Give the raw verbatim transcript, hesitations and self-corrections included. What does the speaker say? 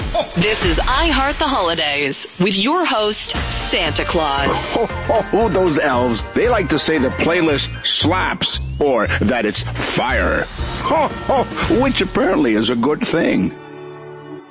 This is I Heart the Holidays with your host, Santa Claus. Oh, oh, those elves. They like to say the playlist slaps or that it's fire. Oh, oh, which apparently is a good thing.